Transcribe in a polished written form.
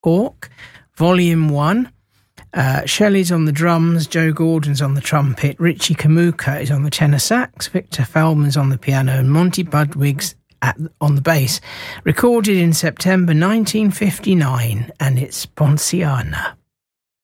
Orc, Volume 1. Shelley's on the drums, Joe Gordon's on the trumpet, Richie Kamuka is on the tenor sax, Victor Feldman's on the piano, and Monty Budwig's on the bass. Recorded in September 1959, and it's Ponciana.